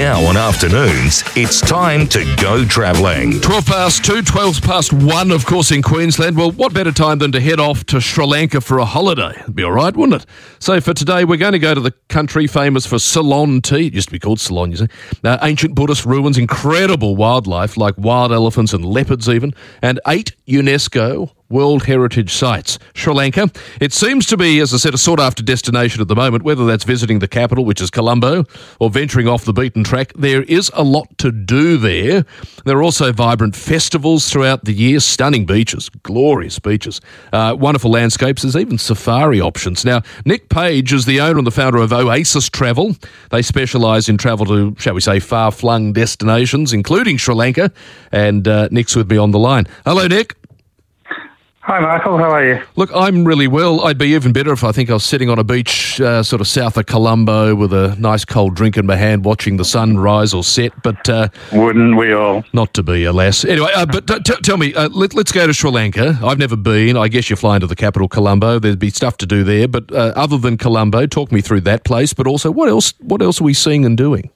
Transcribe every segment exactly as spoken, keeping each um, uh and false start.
Now on afternoons, it's time to go travelling. twelve past two, twelve past one, of course, in Queensland. Well, what better time than to head off to Sri Lanka for a holiday? It'd be all right, wouldn't it? So for today, we're going to go to the country famous for Ceylon tea. It used to be called Ceylon, you see. Uh, ancient Buddhist ruins, incredible wildlife like wild elephants and leopards even, and eight UNESCO World Heritage Sites. Sri Lanka, it seems to be, as I said, a sought-after destination at the moment, whether that's visiting the capital, which is Colombo, or venturing off the beaten track. There is a lot to do there. There are also vibrant festivals throughout the year, stunning beaches, glorious beaches, uh, wonderful landscapes. There's even safari options. Now, Nick Page is the owner and the founder of Oasis Travel. They specialise in travel to, shall we say, far-flung destinations, including Sri Lanka, and uh, Nick's with me on the line. Hello, Nick. Hi, Michael. How are you? Look, I'm really well. I'd be even better if I think I was sitting on a beach uh, sort of south of Colombo with a nice cold drink in my hand watching the sun rise or set, but... Uh, Wouldn't we all? Not to be, alas. Anyway, uh, but t- t- tell me, uh, let, let's go to Sri Lanka. I've never been. I guess you're flying to the capital, Colombo. There'd be stuff to do there, but uh, other than Colombo, talk me through that place, but also what else, what else are we seeing and doing?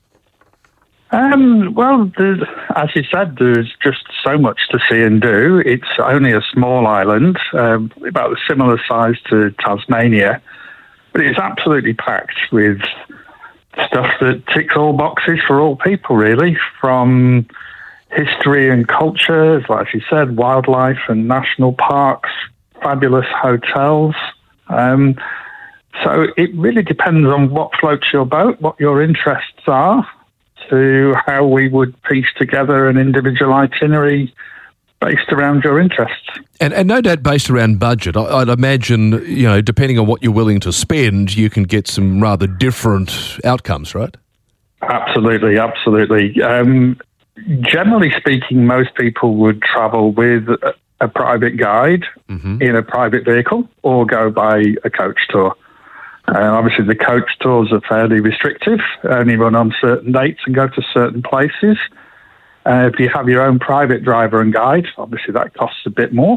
Um, well, as you said, there's just so much to see and do. It's only a small island, um, about a similar size to Tasmania, but it's absolutely packed with stuff that ticks all boxes for all people, really, from history and culture, like you said, wildlife and national parks, fabulous hotels. Um, so it really depends on what floats your boat, what your interests are, to how we would piece together an individual itinerary based around your interests. And, and no doubt based around budget. I, I'd imagine, you know, depending on what you're willing to spend, you can get some rather different outcomes, right? Absolutely, absolutely. Um, generally speaking, most people would travel with a, a private guide mm-hmm. in a private vehicle or go by a coach tour. Uh, obviously, the coach tours are fairly restrictive, only run on certain dates and go to certain places. Uh, if you have your own private driver and guide, obviously that costs a bit more.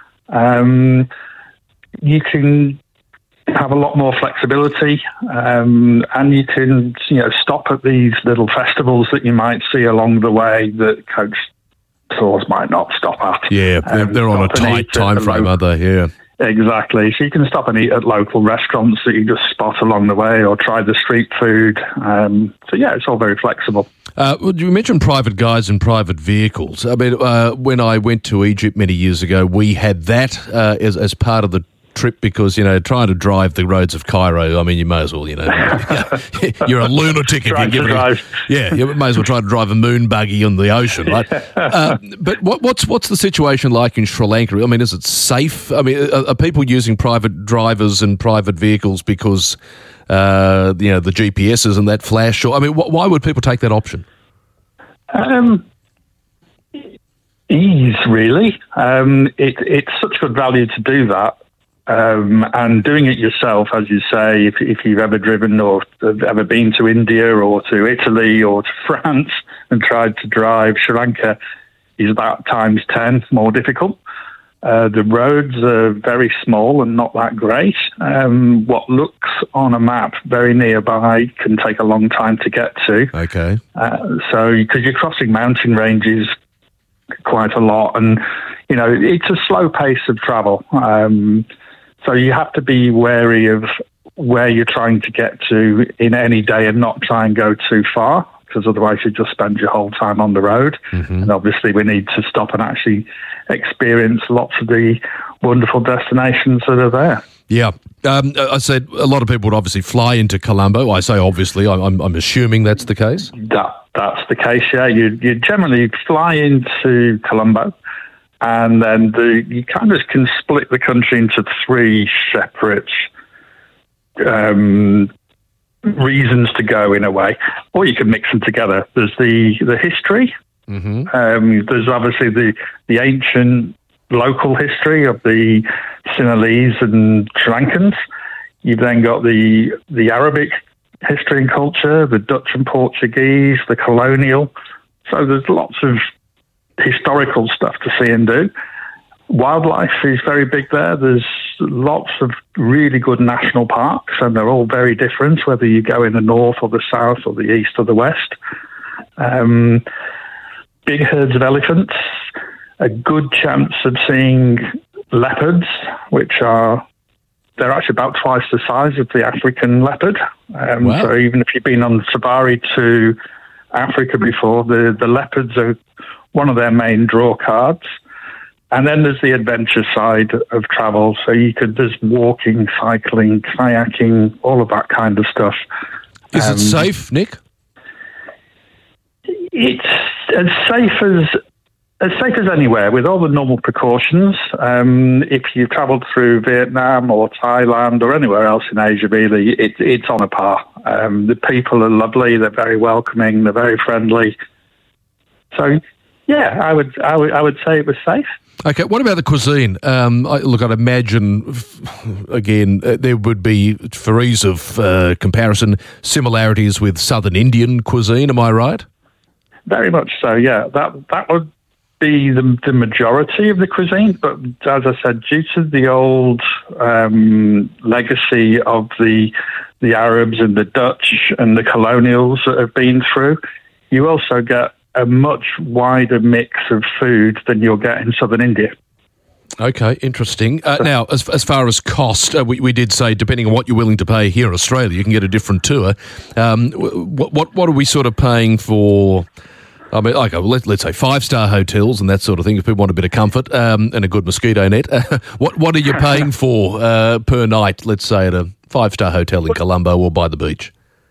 Um, you can have a lot more flexibility, um, and you can, you know, stop at these little festivals that you might see along the way that coach tours might not stop at. Yeah, they're, um, they're on a tight time frame, aren't they? Yeah. Exactly. So you can stop and eat at local restaurants that you just spot along the way or try the street food. Um, so, yeah, it's all very flexible. Uh, well, you mentioned private guides and private vehicles. I mean, uh, when I went to Egypt many years ago, we had that uh, as, as part of the trip because, you know, trying to drive the roads of Cairo, I mean, you may as well, you know, you're a lunatic if you give it a, yeah, you may as well try to drive a moon buggy on the ocean, right? Uh, but what, what's what's the situation like in Sri Lanka? I mean, is it safe? I mean, are, are people using private drivers and private vehicles because, uh, you know, the G P Ss and that flash? Or, I mean, wh- why would people take that option? Um, ease, really. Um, it, it's such good value to do that. Um, and doing it yourself, as you say, if, if you've ever driven or ever been to India or to Italy or to France and tried to drive, Sri Lanka is about times ten more difficult. Uh, the roads are very small and not that great. Um, what looks on a map very nearby can take a long time to get to. Okay. Uh, so, because you're crossing mountain ranges quite a lot, and, you know, it's a slow pace of travel. Um, So you have to be wary of where you're trying to get to in any day and not try and go too far, because otherwise you just spend your whole time on the road. Mm-hmm. And obviously we need to stop and actually experience lots of the wonderful destinations that are there. Yeah. Um, I said a lot of people would obviously fly into Colombo. I say obviously, I'm, I'm assuming that's the case. That That's the case, yeah. You, you generally fly into Colombo. And then the, you kind of can split the country into three separate um, reasons to go, in a way, or you can mix them together. There's the, the history. Mm-hmm. Um, there's obviously the, the ancient local history of the Sinhalese and Sri Lankans. You've then got the the Arabic history and culture, the Dutch and Portuguese, the colonial. So there's lots of historical stuff to see and do. Wildlife is very big there. There's lots of really good national parks, and they're all very different, whether you go in the north or the south or the east or the west. Um, big herds of elephants, a good chance of seeing leopards, which are, they're actually about twice the size of the African leopard. Um, wow. So even if you've been on safari to Africa before, the, the leopards are one of their main draw cards. And then there's the adventure side of travel. So you could, there's walking, cycling, kayaking, all of that kind of stuff. Is um, it safe, Nick? It's as safe as as safe as anywhere, with all the normal precautions. Um, if you've travelled through Vietnam or Thailand or anywhere else in Asia, really, it, it's on a par. Um, the people are lovely. They're very welcoming. They're very friendly. So, yeah, I would I would I would say it was safe. Okay, what about the cuisine? Um, I, look, I'd imagine, again, uh, there would be, for ease of uh, comparison, similarities with Southern Indian cuisine, am I right? Very much so, yeah. That that would be the, the majority of the cuisine, but as I said, due to the old um, legacy of the the Arabs and the Dutch and the colonials that have been through, you also get a much wider mix of food than you'll get in southern India. Okay, interesting. Uh, now, as as far as cost, uh, we, we did say, depending on what you're willing to pay here in Australia, you can get a different tour. Um, what, what what are we sort of paying for? I mean, okay, well, let, let's say five-star hotels and that sort of thing, if people want a bit of comfort um, and a good mosquito net. what what are you paying for uh, per night, let's say, at a five-star hotel in Colombo or by the beach?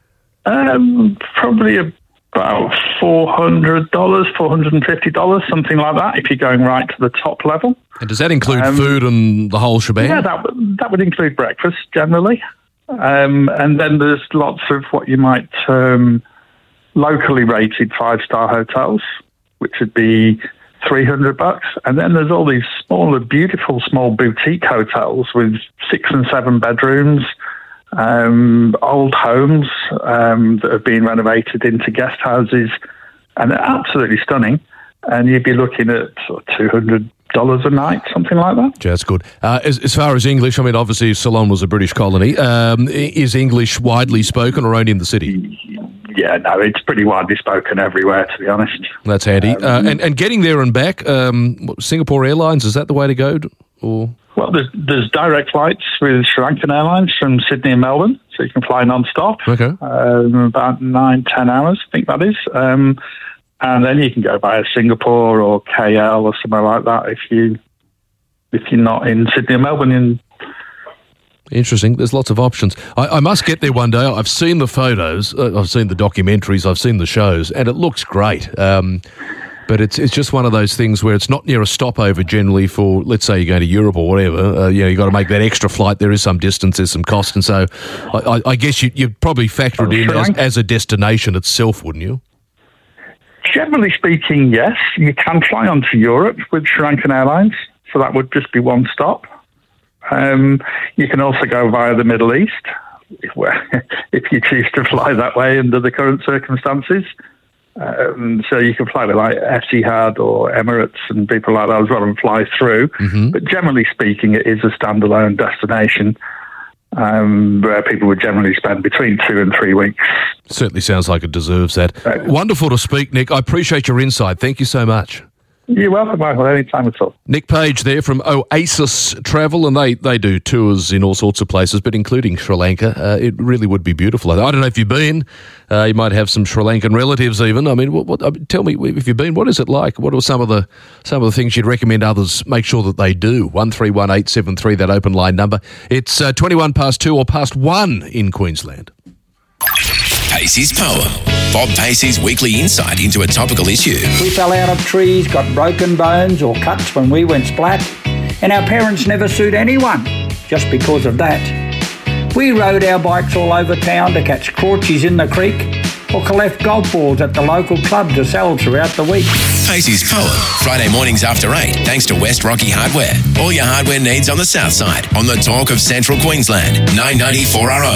Um, probably a About four hundred dollars, four hundred fifty dollars, something like that, if you're going right to the top level. And does that include um, food and the whole shebang? Yeah, that would, that would include breakfast, generally. Um, and then there's lots of what you might term locally rated five-star hotels, which would be three hundred bucks. And then there's all these smaller, beautiful, small boutique hotels with six and seven bedrooms, Um, old homes um, that have been renovated into guest houses, and they're absolutely stunning. And you'd be looking at sort of two hundred dollars a night, something like that. Yeah, that's good. Uh, as, as far as English, I mean, obviously Ceylon was a British colony. Um, is English widely spoken or only in the city? Yeah, no, it's pretty widely spoken everywhere, to be honest. That's handy. Um, uh, and, and getting there and back, um, what, Singapore Airlines, is that the way to go? Or Well, there's, there's direct flights with Sri Lankan Airlines from Sydney and Melbourne, so you can fly non-stop. Okay. Um, about nine, ten hours, I think that is. Um, and then you can go via Singapore or K L or somewhere like that if, you, if you're not in Sydney or Melbourne. In Interesting. There's lots of options. I, I must get there one day. I've seen the photos, uh, I've seen the documentaries, I've seen the shows, and it looks great. Um But it's it's just one of those things where it's not near a stopover generally for, let's say you're going to Europe or whatever. Uh, you know, you've got to make that extra flight. There is some distance, there's some cost. And so I, I, I guess you, you'd probably factor it in as, as a destination itself, wouldn't you? Generally speaking, yes. You can fly on to Europe with Sri Lankan Airlines, so that would just be one stop. Um, you can also go via the Middle East, if, if you choose to fly that way under the current circumstances. Um, so you can fly with like Etihad or Emirates and people like that as well and fly through. Mm-hmm. But generally speaking, it is a standalone destination um, where people would generally spend between two and three weeks. Certainly sounds like it deserves that. Uh, Wonderful to speak, Nick. I appreciate your insight. Thank you so much. You're welcome, Michael, anytime at all. Nick Page there from Oasis Travel, and they, they do tours in all sorts of places, but including Sri Lanka. Uh, it really would be beautiful. I don't know if you've been. Uh, you might have some Sri Lankan relatives even. I mean, what, what, tell me, if you've been, what is it like? What are some of the some of the things you'd recommend others make sure that they do? one three one eight seven three, that open line number. It's uh, twenty-one past two or past one in Queensland. Pacey's Poem. Bob Pacey's weekly insight into a topical issue. We fell out of trees, got broken bones or cuts when we went splat, and our parents never sued anyone just because of that. We rode our bikes all over town to catch crawchies in the creek or collect golf balls at the local club to sell throughout the week. Pacey's Poem. Friday mornings after eight, thanks to West Rocky Hardware. All your hardware needs on the south side, on the talk of Central Queensland. nine ninety-four R O.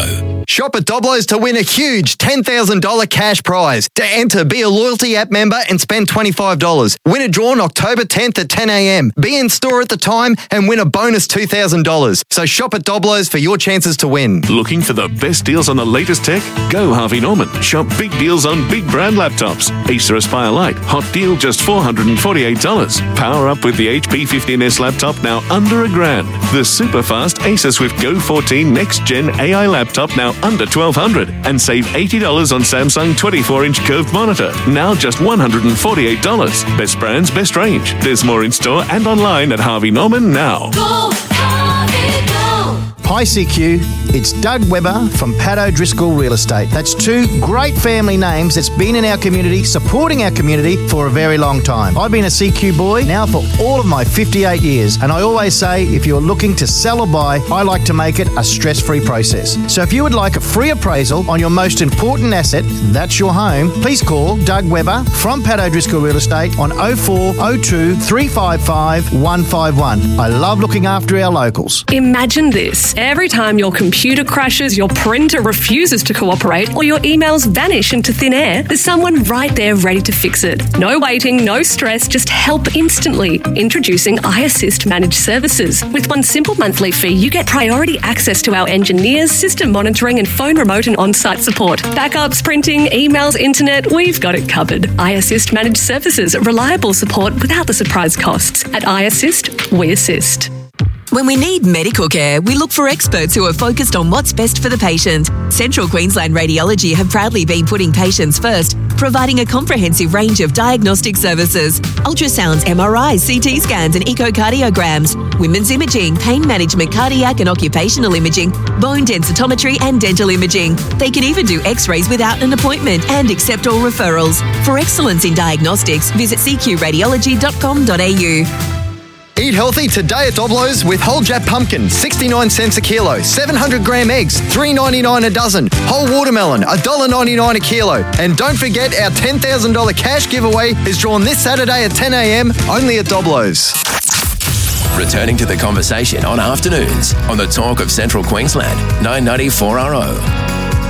Shop at Doblo's to win a huge ten thousand dollars cash prize. To enter, be a loyalty app member and spend twenty-five dollars. Winner drawn October tenth at ten a.m. Be in store at the time and win a bonus two thousand dollars. So shop at Doblo's for your chances to win. Looking for the best deals on the latest tech? Go Harvey Norman. Shop big deals on big brand laptops. Acer Aspire Lite, hot deal just four hundred forty-eight dollars. Power up with the H P fifteen S laptop now under a grand. The super fast Acer Swift Go fourteen next gen A I laptop now under twelve hundred dollars. And save eighty dollars on Samsung twenty-four inch curved monitor, now just one hundred forty-eight dollars. Best brands, best range. There's more in store and online at Harvey Norman now. Go, Harvey, go. Hi C Q, it's Doug Webber from Pat O'Driscoll Real Estate. That's two great family names that's been in our community, supporting our community for a very long time. I've been a C Q boy now for all of my fifty-eight years, and I always say if you're looking to sell or buy, I like to make it a stress-free process. So if you would like a free appraisal on your most important asset, that's your home, please call Doug Webber from Pat O'Driscoll Real Estate on oh four oh two, three five five, one five one. I love looking after our locals. Imagine this. Every time your computer crashes, your printer refuses to cooperate, or your emails vanish into thin air, there's someone right there ready to fix it. No waiting, no stress, just help instantly. Introducing iAssist Managed Services. With one simple monthly fee, you get priority access to our engineers, system monitoring, and phone remote and on-site support. Backups, printing, emails, internet, we've got it covered. iAssist Managed Services. Reliable support without the surprise costs. At iAssist, we assist. When we need medical care, we look for experts who are focused on what's best for the patient. Central Queensland Radiology have proudly been putting patients first, providing a comprehensive range of diagnostic services. Ultrasounds, M R Is, C T scans and echocardiograms, women's imaging, pain management, cardiac and occupational imaging, bone densitometry and dental imaging. They can even do x-rays without an appointment and accept all referrals. For excellence in diagnostics, visit c q radiology dot com dot a u. Eat healthy today at Doblo's with whole Jap pumpkin, sixty-nine cents a kilo, seven hundred gram eggs, three ninety-nine a dozen, whole watermelon, one dollar ninety-nine a kilo. And don't forget our ten thousand dollars cash giveaway is drawn this Saturday at ten a.m. only at Doblo's. Returning to the conversation on afternoons on the Talk of Central Queensland, nine ninety-four R O.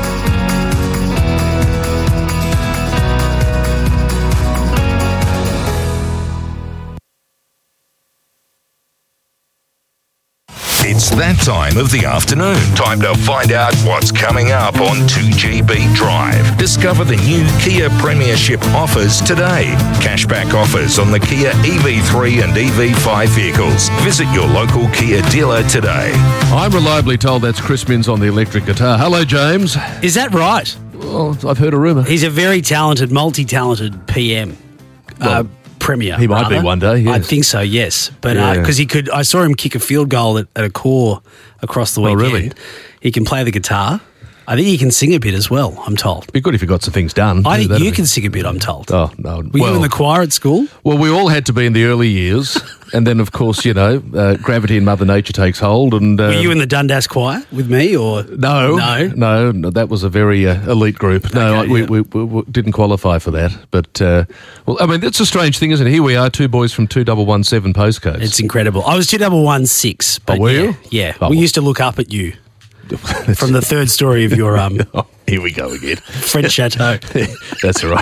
It's that time of the afternoon. Time to find out what's coming up on two G B Drive. Discover the new Kia Premiership offers today. Cashback offers on the Kia E V three and E V five vehicles. Visit your local Kia dealer today. I'm reliably told that's Chris Minns on the electric guitar. Hello, James. Is that right? Well, I've heard a rumour. He's a very talented, multi-talented P M. Well, uh, Premier. He might rather. be one day, yes. I think so, yes. But because yeah. uh, he could, I saw him kick a field goal at, at a core across the weekend. Oh, really? He can play the guitar. I think he can sing a bit as well, I'm told. It'd be good if he got some things done. I think you be. can sing a bit, I'm told. Oh, no. Were well, you in the choir at school? Well, we all had to be in the early years. And then, of course, you know, uh, gravity and Mother Nature takes hold. And uh, Were you in the Dundas choir with me? or No. No? No, no that was a very uh, elite group. No, okay, we, yeah. we, we, we didn't qualify for that. But, uh, well, I mean, that's a strange thing, isn't it? Here we are, two boys from two one one seven postcodes. It's incredible. I was two one one six. But oh, were yeah, you? Yeah. Oh, we well. used to look up at you. From the third story of your um, oh, here we go again. French chateau. That's right.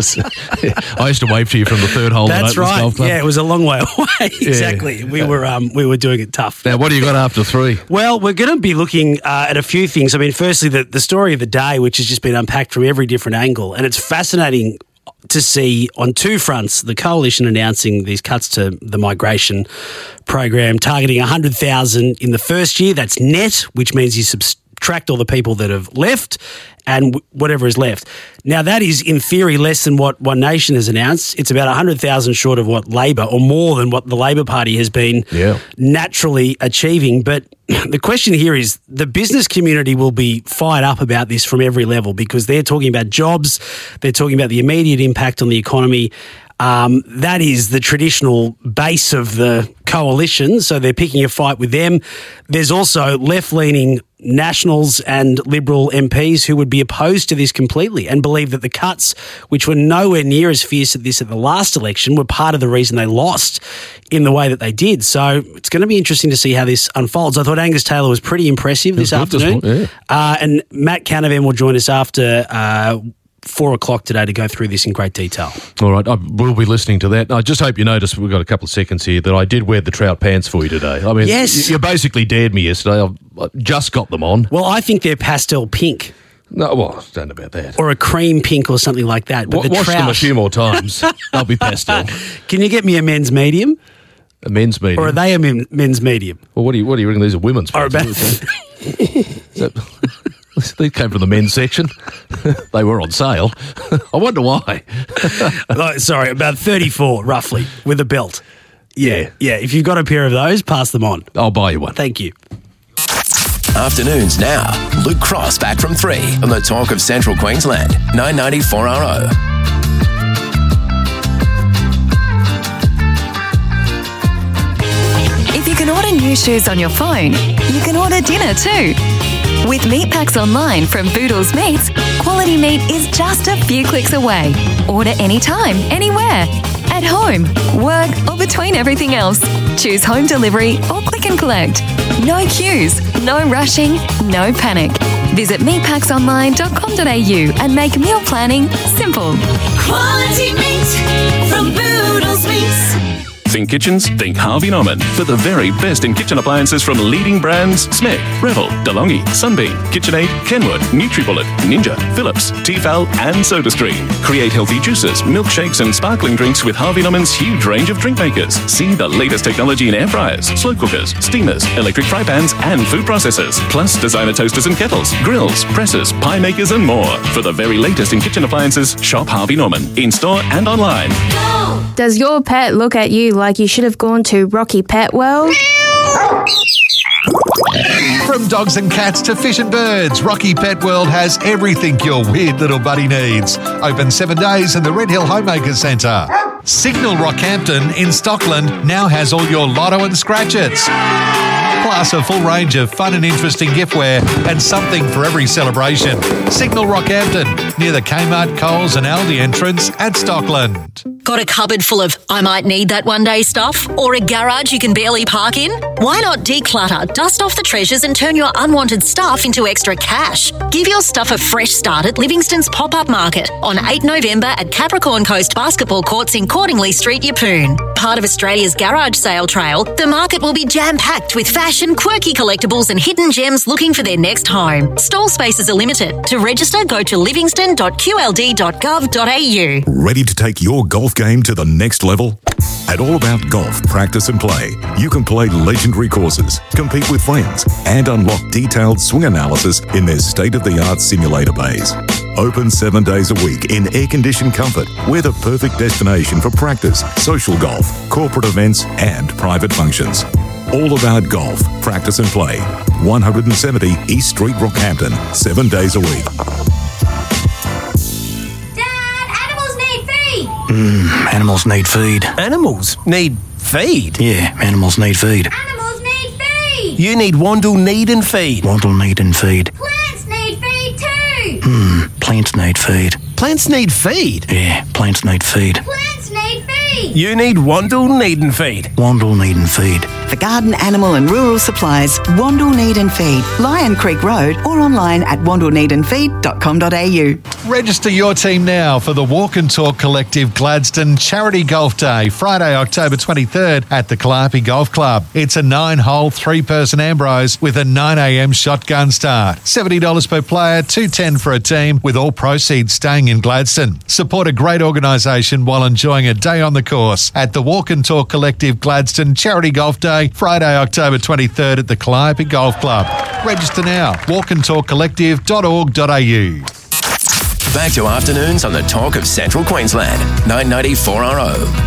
I used to wave to you from the third hole. That's right. Golf club. Yeah, it was a long way away. Exactly. Yeah. We were um, we were doing it tough. Now, what do you got after three? Well, we're going to be looking uh, at a few things. I mean, firstly, the the story of the day, which has just been unpacked from every different angle, and it's fascinating to see on two fronts, the coalition announcing these cuts to the migration program, targeting one hundred thousand in the first year. That's net, which means you subtract all the people that have left and whatever is left. Now, that is, in theory, less than what One Nation has announced. It's about one hundred thousand short of what Labor, or more than what the Labor Party has been yeah. naturally achieving. But the question here is, the business community will be fired up about this from every level, because they're talking about jobs, they're talking about the immediate impact on the economy. Um, that is the traditional base of the coalition, so they're picking a fight with them. There's also left-leaning Nationals and Liberal M Ps who would be opposed to this completely and believe that the cuts, which were nowhere near as fierce as this at the last election, were part of the reason they lost in the way that they did. So it's going to be interesting to see how this unfolds. I thought Angus Taylor was pretty impressive this afternoon. Yeah. Uh, and Matt Canavan will join us after uh, four o'clock today to go through this in great detail. All right, I will be listening to that. I just hope you noticed, we've got a couple of seconds here, that I did wear the trout pants for you today. I mean, yes. you basically dared me yesterday. I've I just got them on. Well, I think they're pastel pink. No, well, I don't know about that. Or a cream pink or something like that. But W- the wash trout... them a few more times. They'll be pastel. Can you get me a men's medium? A men's medium? Or are they a men- men's medium? Well, what do you what do you reckon these are women's Or pants? about... They came from the men's section. They were on sale. I wonder why. oh, sorry, about thirty-four, roughly, with a belt. Yeah, yeah. If you've got a pair of those, pass them on. I'll buy you one. Thank you. Afternoons now. Luke Cross back from three on the Talk of Central Queensland, nine ninety-four R O. If you can order new shoes on your phone, you can order dinner too. With Meat Packs Online from Boodles Meats, quality meat is just a few clicks away. Order anytime, anywhere. At home, work, or between everything else. Choose home delivery or click and collect. No queues, no rushing, no panic. Visit meat packs online dot com dot a u and make meal planning simple. Quality meat from Boodles Meats. Think kitchens? Think Harvey Norman. For the very best in kitchen appliances from leading brands Smeg, Revel, DeLonghi, Sunbeam, KitchenAid, Kenwood, NutriBullet, Ninja, Philips, Tefal and SodaStream. Create healthy juices, milkshakes and sparkling drinks with Harvey Norman's huge range of drink makers. See the latest technology in air fryers, slow cookers, steamers, electric fry pans and food processors. Plus designer toasters and kettles, grills, presses, pie makers and more. For the very latest in kitchen appliances, shop Harvey Norman. In-store and online. Does your pet look at you like you should have gone to Rocky Pet World? From dogs and cats to fish and birds, Rocky Pet World has everything your weird little buddy needs. Open seven days in the Red Hill Homemakers Centre. Signal Rockhampton in Stockland now has all your lotto and scratch-its. Plus a full range of fun and interesting giftware and something for every celebration. Signal Rockhampton, near the Kmart, Coles and Aldi entrance at Stockland. Got a cupboard full of I might need that one day stuff? Or a garage you can barely park in? Why not declutter, dust off the treasures and turn your unwanted stuff into extra cash? Give your stuff a fresh start at Livingston's Pop-Up Market on the eighth of November at Capricorn Coast Basketball Courts in Cordingley Street, Yeppoon. Part of Australia's garage sale trail, the market will be jam-packed with fashion, quirky collectibles and hidden gems looking for their next home. Stall spaces are limited. To register, go to livingston dot q l d dot gov dot a u. Ready to take your golf game to the next level? At All About Golf Practice and Play, you can play legendary courses, compete with friends, and unlock detailed swing analysis in their state-of-the-art simulator bays. Open seven days a week in air-conditioned comfort, we're the perfect destination for practice, social golf, corporate events, and private functions. All About Golf Practice and Play, one seventy East Street, Rockhampton, seven days a week. Mm, animals need feed. Animals need feed? Yeah, animals need feed. Animals need feed. You need Wandle Need and Feed. Wandle Need and Feed. Plants need feed too. Hmm, plants need feed. Plants need feed? Yeah, plants need feed. Plants need feed. You need Wandle Need and Feed. Wandle Need and Feed. For garden, animal and rural supplies, Wandle Need and Feed, Lion Creek Road or online at wandle need and feed dot com dot a u. Register your team now for the Walk and Talk Collective Gladstone Charity Golf Day, Friday, October twenty-third at the Calliope Golf Club. It's a nine-hole, three-person Ambrose with a nine a m shotgun start. seventy dollars per player, two hundred ten dollars for a team, with all proceeds staying in Gladstone. Support a great organisation while enjoying a day on the course at the Walk and Talk Collective Gladstone Charity Golf Day, Friday, October twenty-third at the Calliope Golf Club. Register now, walk and talk collective dot org dot a u. Back to afternoons on the Talk of Central Queensland, nine ninety-four R O.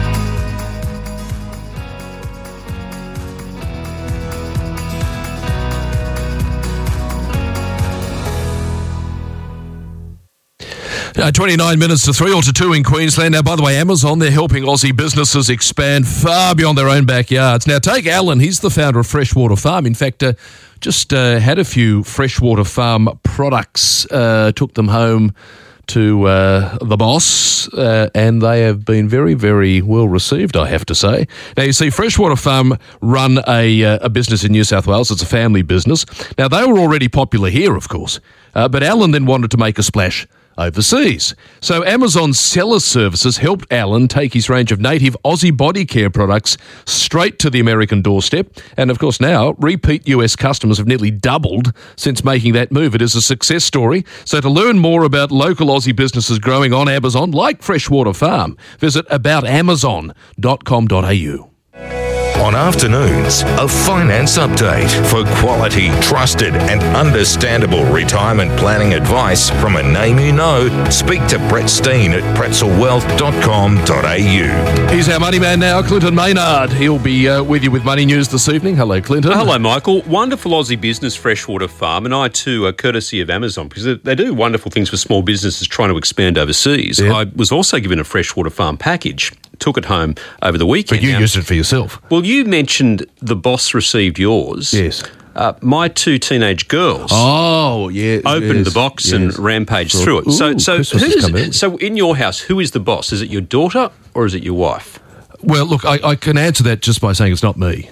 Uh, twenty-nine minutes to three or to two in Queensland. Now, by the way, Amazon, they're helping Aussie businesses expand far beyond their own backyards. Now, take Alan. He's the founder of Freshwater Farm. In fact, uh, just uh, had a few Freshwater Farm products, uh, took them home to uh, the boss, uh, and they have been very, very well received, I have to say. Now, you see, Freshwater Farm run a, uh, a business in New South Wales. It's a family business. Now, they were already popular here, of course, uh, but Alan then wanted to make a splash overseas. So Amazon Seller Services helped Alan take his range of native Aussie body care products straight to the American doorstep. And of course now, repeat U S customers have nearly doubled since making that move. It is a success story. So to learn more about local Aussie businesses growing on Amazon, like Freshwater Farm, visit about amazon dot com dot a u. On Afternoons, a finance update for quality, trusted and understandable retirement planning advice from a name you know. Speak to Brett Steen at pretzel wealth dot com dot a u. He's our money man now, Clinton Maynard. He'll be uh, with you with Money News this evening. Hello, Clinton. Hello, Michael. Wonderful Aussie business, Freshwater Farm, and I too are courtesy of Amazon because they do wonderful things for small businesses trying to expand overseas. Yeah. I was also given a Freshwater Farm package. Took it home over the weekend. But you now, used it for yourself. Well, you mentioned the boss received yours. Yes. Uh, my two teenage girls. Oh, yeah. Opened yes, the box yes. and rampaged Ooh, through it. So, so, Christmas who has is, come in. so in your house, who is the boss? Is it your daughter or is it your wife? Well, look, I, I can answer that just by saying it's not me.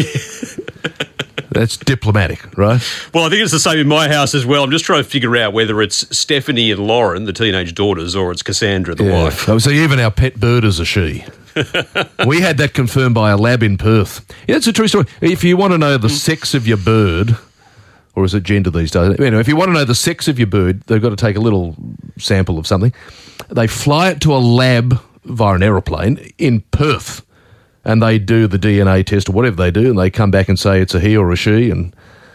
That's diplomatic, right? Well, I think it's the same in my house as well. I'm just trying to figure out whether it's Stephanie and Lauren, the teenage daughters, or it's Cassandra, the Yeah. wife. Oh, so even our pet bird is a she. We had that confirmed by a lab in Perth. Yeah, it's a true story. If you want to know the sex of your bird, or is it gender these days? Anyway, if you want to know the sex of your bird, they've got to take a little sample of something. They fly it to a lab via an aeroplane in Perth, and they do the D N A test or whatever they do, and they come back and say it's a he or a she, and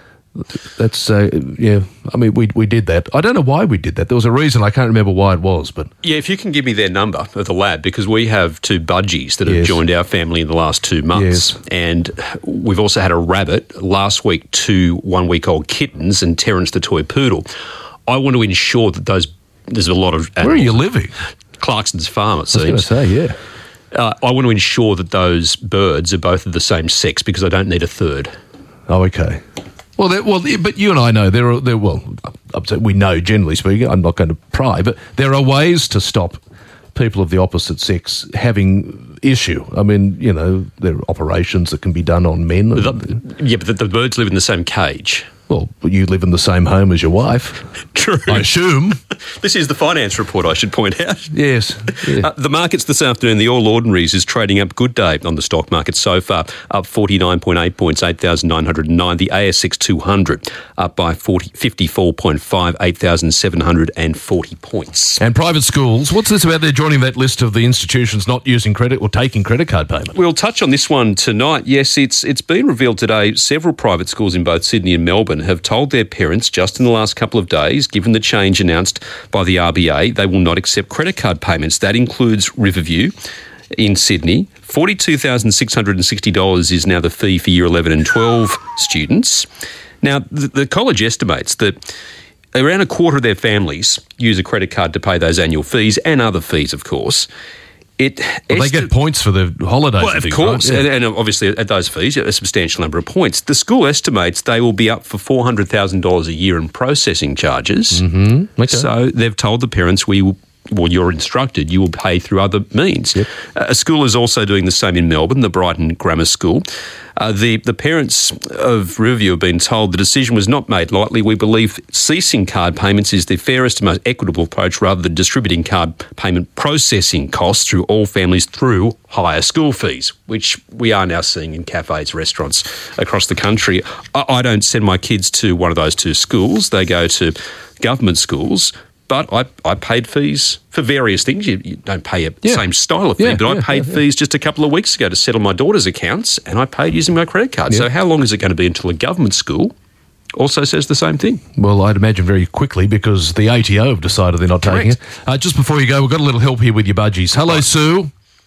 that's, uh, yeah, I mean, we we did that. I don't know why we did that. There was a reason. I can't remember why it was, but... Yeah, if you can give me their number of the lab, because we have two budgies that have Yes. joined our family in the last two months. Yes. And we've also had a rabbit, last week two one-week-old kittens, and Terence the toy poodle. I want to ensure that those... There's a lot of... Where are you living? Clarkson's farm, it I was going seems. to say, yeah. Uh, I want to ensure that those birds are both of the same sex because I don't need a third. Oh, okay. Well, there- well, but you and I know there are there. Well, up to- we know generally speaking. I'm not going to pry, but there are ways to stop people of the opposite sex having issue. I mean, you know, there are operations that can be done on men. The- yeah, but the, the birds live in the same cage. Well, you live in the same home as your wife. True. I assume. This is the finance report, I should point out. Yes. Yeah. Uh, the markets this afternoon, the All Ordinaries is trading up good day on the stock market so far, up forty-nine point eight points, eight thousand nine hundred nine. The A S X two hundred up by forty, fifty-four point five, eight thousand seven hundred forty points. And private schools, what's this about? They're joining that list of the institutions not using credit or taking credit card payment. We'll touch on this one tonight. Yes, it's it's been revealed today. Several private schools in both Sydney and Melbourne have told their parents just in the last couple of days, given the change announced by the R B A, they will not accept credit card payments. That includes Riverview in Sydney. forty-two thousand six hundred sixty dollars is now the fee for year eleven and twelve students. Now, the, the college estimates that around a quarter of their families use a credit card to pay those annual fees and other fees, of course. It Well, they get points for the holidays. Well, and of things, course, right? Yeah. and, and obviously at those fees, a substantial number of points. The school estimates they will be up for four hundred thousand dollars a year in processing charges. Mm-hmm. Okay. So they've told the parents, we will, well, you're instructed, you will pay through other means. Yep. Uh, a school is also doing the same in Melbourne, the Brighton Grammar School. Uh, the, the parents of Riverview have been told the decision was not made lightly. We believe ceasing card payments is the fairest and most equitable approach rather than distributing card payment processing costs through all families through higher school fees, which we are now seeing in cafes, restaurants across the country. I, I don't send my kids to one of those two schools. They go to government schools. But I, I paid fees for various things. You, you don't pay a Yeah. same style of fee, Yeah, but I yeah, paid yeah, yeah. fees just a couple of weeks ago to settle my daughter's accounts, and I paid using my credit card. Yeah. So how long is it going to be until a government school also says the same thing? Well, I'd imagine very quickly because the A T O have decided they're not taking it. Uh, just before you go, we've got a little help here with your budgies. Hello, Sue.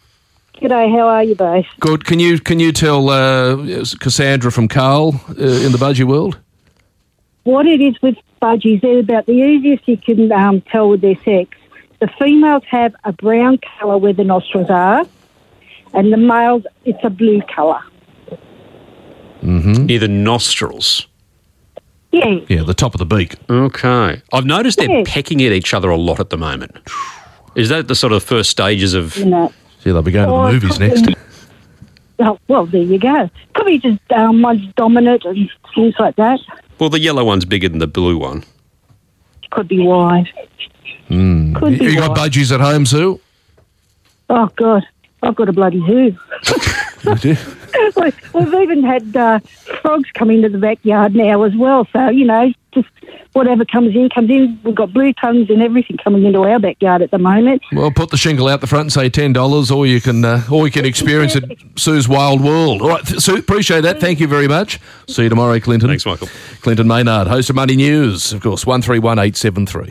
G'day, how are you both? Good. Can you can you tell uh, Cassandra from Carl uh, in the budgie world? What it is with budgies, they're about the easiest you can um, tell with their sex. The females have a brown colour where the nostrils are, and the males, it's a blue colour. Mm-hmm. Near the nostrils. Yeah. Yeah, the top of the beak. Okay. I've noticed they're Yeah. pecking at each other a lot at the moment. Is that the sort of first stages of... You know. See, they'll be going Or to the movies it could next. be- Oh, well, there you go. Could be just um, one's dominant and things like that. Well, the yellow one's bigger than the blue one. Could be why. Mm. Could be You got why. budgies at home, Sue? Oh, God. I've got a bloody zoo. We- We've even had uh, frogs come into the backyard now as well. So, you know, just whatever comes in, comes in. We've got blue tongues and everything coming into our backyard at the moment. Well, put the shingle out the front and say ten dollars, or you can, uh, or you can experience it. Sue's Wild World. All right, Sue, appreciate that. Thank you very much. See you tomorrow, Clinton. Thanks, Michael. Clinton Maynard, host of Money News, of course. One three one eight seven three.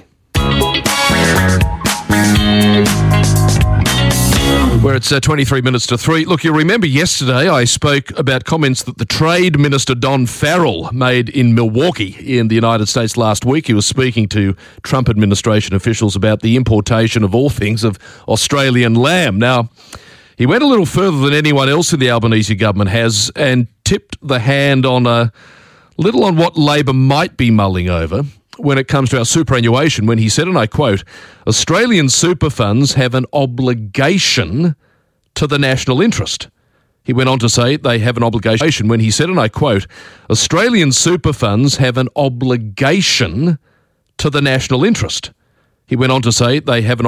Where it's uh, twenty-three minutes to three. Look, you remember yesterday I spoke about comments that the Trade Minister Don Farrell made in Milwaukee in the United States last week. He was speaking to Trump administration officials about the importation of all things of Australian lamb. Now, he went a little further than anyone else in the Albanese government has and tipped the hand on a little on what Labor might be mulling over when it comes to our superannuation, when he said, and I quote, Australian super funds have an obligation to the national interest. He went on to say they have an obligation when he said, and I quote, Australian super funds have an obligation to the national interest. He went on to say they have an